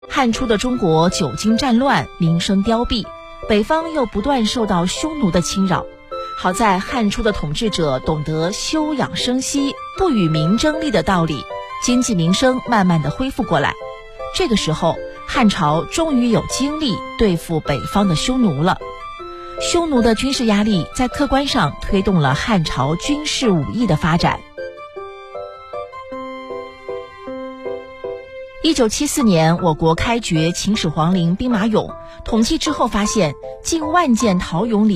汉初的中国久经战乱，民生凋敝，北方又不断受到匈奴的侵扰。好在汉初的统治者懂得休养生息、不与民争利的道理，经济民生慢慢的恢复过来。这个时候，汉朝终于有精力对付北方的匈奴了。匈奴的军事压力在客观上推动了汉朝军事武艺的发展。1974年，我国开掘秦始皇陵兵马俑，统计之后发现，近万件陶俑里